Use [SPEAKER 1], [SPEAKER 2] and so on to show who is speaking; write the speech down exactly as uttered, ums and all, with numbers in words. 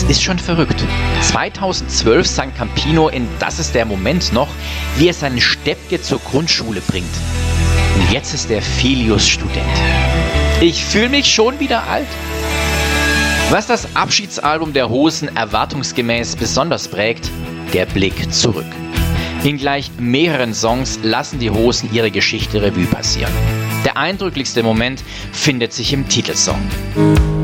[SPEAKER 1] Ist schon verrückt. zweitausendzwölf sang Campino in Das ist der Moment noch, wie er seinen Steppke zur Grundschule bringt. Und jetzt ist er Filius-Student. Ich fühle mich schon wieder alt. Was das Abschiedsalbum der Hosen erwartungsgemäß besonders prägt, der Blick zurück. In gleich mehreren Songs lassen die Hosen ihre Geschichte Revue passieren. Der eindrücklichste Moment findet sich im Titelsong.